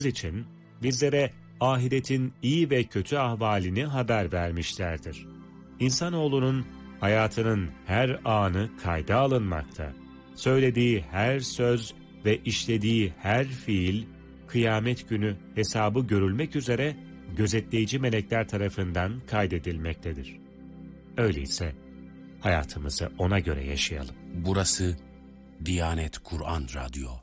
için bizlere ahiretin iyi ve kötü ahvalini haber vermişlerdir. İnsanoğlunun hayatının her anı kayda alınmakta. Söylediği her söz ve işlediği her fiil, kıyamet günü hesabı görülmek üzere gözetleyici melekler tarafından kaydedilmektedir. Öyleyse hayatımızı ona göre yaşayalım. Burası Diyanet Kur'an Radyo.